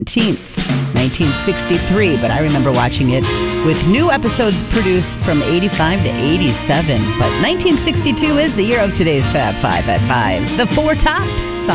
17th, 1963, but I remember watching it with new episodes produced from 85 to 87. But 1962 is the year of today's Fab Five at 5. The Four Tops.